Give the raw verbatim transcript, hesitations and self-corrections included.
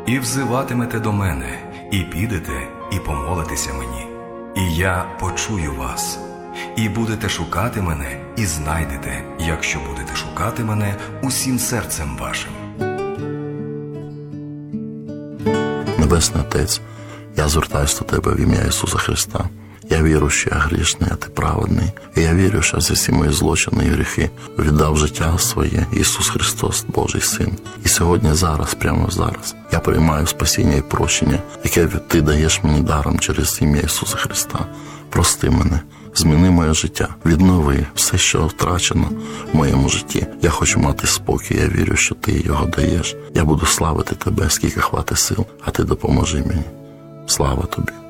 і взиватимете до мене, і підете, і помолитеся мені. І я почую вас, і будете шукати мене, і знайдете, якщо будете шукати мене усім серцем вашим. Небесний Отець, я звертаюся до Тебе в ім'я Ісуса Христа. Я вірю, що я грішний, а Ти праведний. І я вірю, що за всі мої злочини і гріхи віддав життя своє Ісус Христос, Божий Син. І сьогодні, зараз, прямо зараз, я приймаю спасіння і прощення, яке Ти даєш мені даром через ім'я Ісуса Христа. Прости мене, зміни моє життя, віднови все, що втрачено в моєму житті. Я хочу мати спокій, я вірю, що Ти його даєш. Я буду славити Тебе, скільки хватить сил, а Ти допоможи мені. Слава Тобі.